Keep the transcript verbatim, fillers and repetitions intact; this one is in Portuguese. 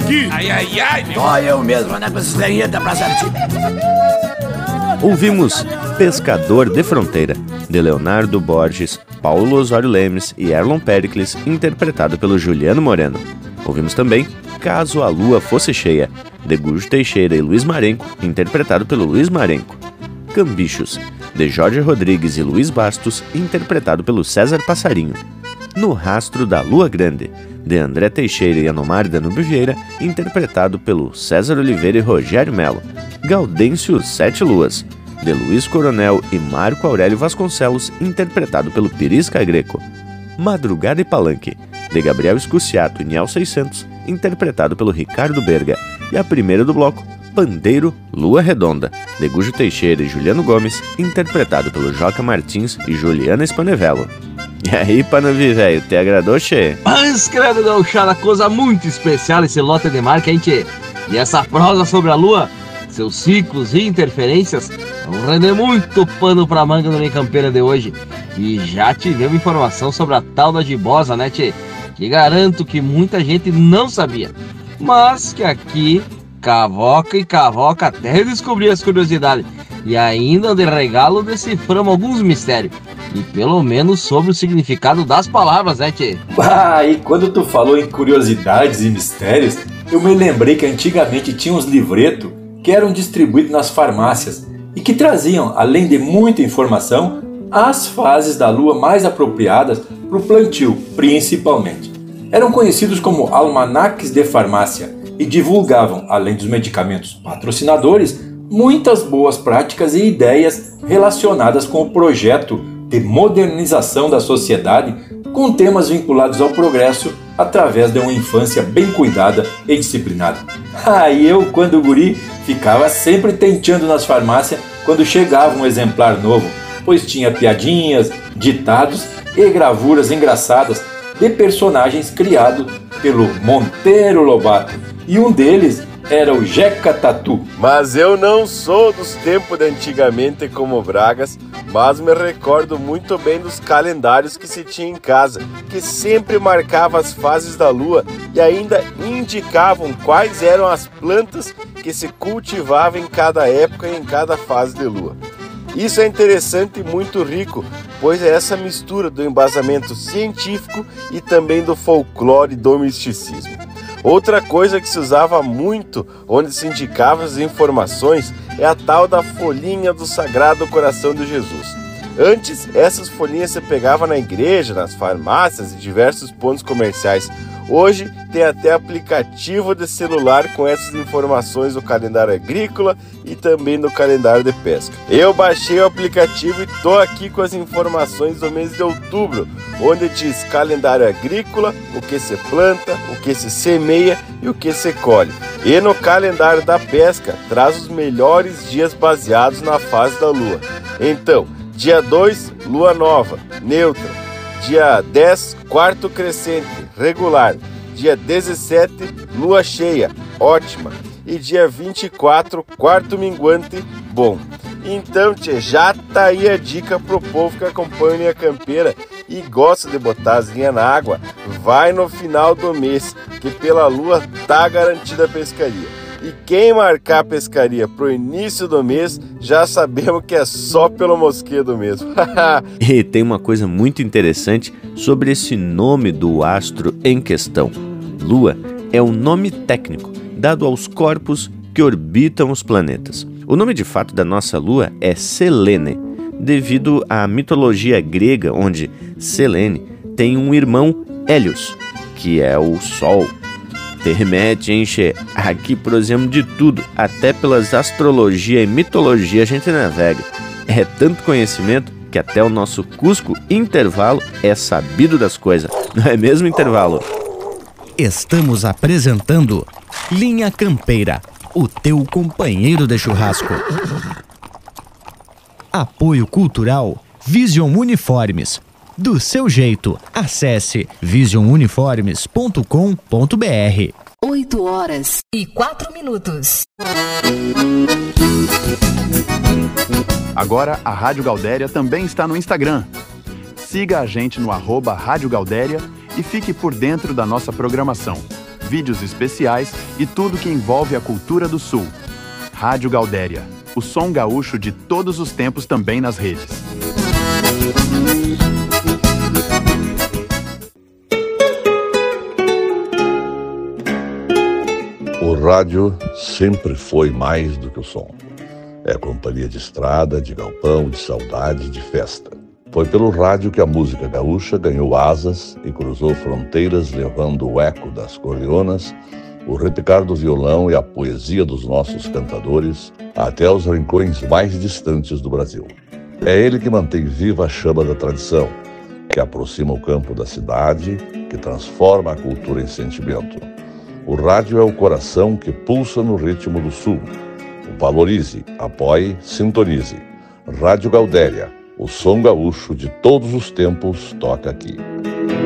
aqui. Ai, ai, ai, meu. Só eu mesmo, né, com esses lenheta pra certinho. Ouvimos Pescador de Fronteira, de Leonardo Borges, Paulo Osório Lemes e Erlon Pericles, interpretado pelo Juliano Moreno. Ouvimos também Caso a Lua Fosse Cheia, de Gujo Teixeira e Luiz Marenco, interpretado pelo Luiz Marenco. Cambichos, de Jorge Rodrigues e Luiz Bastos, interpretado pelo César Passarinho. No Rastro da Lua Grande, de André Teixeira e Anomar Danúbio Vieira, interpretado pelo César Oliveira e Rogério Melo. Gaudêncio Sete Luas, de Luiz Coronel e Marco Aurélio Vasconcelos, interpretado pelo Pirisca Greco. Madrugada e Palanque, de Gabriel Escuciato e Niel seiscentos, interpretado pelo Ricardo Berga. E a primeira do bloco, Pandeiro Lua Redonda, de Gujo Teixeira e Juliano Gomes, interpretado pelo Joca Martins e Juliana Spanevello. E aí, Panavi, velho, te agradou, che? Mas, credo, gauchada, coisa muito especial esse lote de marca, hein, tchê? E essa prosa sobre a lua, seus ciclos e interferências, vão render muito pano pra manga no Linha Campeira de hoje. E já tivemos informação sobre a tal da gibosa, né, tchê? Que garanto que muita gente não sabia. Mas que aqui, cavoca e cavoca até descobrir as curiosidades. E ainda de regalo deciframos alguns mistérios. E pelo menos sobre o significado das palavras, né, tchê? Ah, e quando tu falou em curiosidades e mistérios, eu me lembrei que antigamente tinha uns livretos que eram distribuídos nas farmácias e que traziam, além de muita informação, as fases da lua mais apropriadas para o plantio, principalmente. Eram conhecidos como almanaques de farmácia e divulgavam, além dos medicamentos patrocinadores, muitas boas práticas e ideias relacionadas com o projeto de modernização da sociedade, com temas vinculados ao progresso através de uma infância bem cuidada e disciplinada. Ah, e eu, quando guri, ficava sempre tenteando nas farmácias quando chegava um exemplar novo, pois tinha piadinhas, ditados e gravuras engraçadas de personagens criados pelo Monteiro Lobato, e um deles era o Jeca Tatu. Mas eu não sou dos tempos de antigamente como Bragas, mas me recordo muito bem dos calendários que se tinha em casa, que sempre marcavam as fases da lua e ainda indicavam quais eram as plantas que se cultivavam em cada época e em cada fase de lua. Isso é interessante e muito rico, pois é essa mistura do embasamento científico e também do folclore e do misticismo. Outra coisa que se usava muito, onde se indicavam as informações, é a tal da folhinha do Sagrado Coração de Jesus. Antes, essas folhinhas se pegavam na igreja, nas farmácias e diversos pontos comerciais. Hoje, tem até aplicativo de celular com essas informações do calendário agrícola e também do calendário de pesca. Eu baixei o aplicativo e estou aqui com as informações do mês de outubro, onde diz calendário agrícola, o que se planta, o que se semeia e o que se colhe. E no calendário da pesca, traz os melhores dias baseados na fase da lua. Então, dia dois, lua nova, neutra. Dia dez, quarto crescente, regular. Dia dezessete, lua cheia, ótima. E dia vinte e quatro, quarto minguante, bom. Então, tchê, já tá aí a dica pro povo que acompanha a Linha Campeira e gosta de botar as linhas na água. Vai no final do mês, que pela lua tá garantida a pescaria. E quem marcar a pescaria pro início do mês, já sabemos que é só pelo mosquedo mesmo. E tem uma coisa muito interessante sobre esse nome do astro em questão. Lua é um nome técnico dado aos corpos que orbitam os planetas. O nome de fato da nossa Lua é Selene, devido à mitologia grega, onde Selene tem um irmão Hélios, que é o Sol. Te remete, enche, aqui prosemos de tudo, até pelas astrologia e mitologia a gente navega. É tanto conhecimento que até o nosso Cusco Intervalo é sabido das coisas, não é mesmo, Intervalo? Estamos apresentando Linha Campeira, o teu companheiro de churrasco. Apoio Cultural Vision Uniformes. Do seu jeito, acesse vision uniformes ponto com ponto b r. oito horas e quatro minutos. Agora a Rádio Gaudéria também está no Instagram. Siga a gente no arroba Rádio Gaudéria e fique por dentro da nossa programação. vídeos especiais e tudo que envolve a cultura do Sul. Rádio Gaudéria, o som gaúcho de todos os tempos também nas redes. O rádio sempre foi mais do que o som. É companhia de estrada, de galpão, de saudade, de festa. Foi pelo rádio que a música gaúcha ganhou asas e cruzou fronteiras, levando o eco das corleonas, o repicar do violão e a poesia dos nossos cantadores até os rincões mais distantes do Brasil. É ele que mantém viva a chama da tradição, que aproxima o campo da cidade, que transforma a cultura em sentimento. O rádio é o coração que pulsa no ritmo do Sul. Valorize, apoie, sintonize. Rádio Gaudéria, o som gaúcho de todos os tempos toca aqui.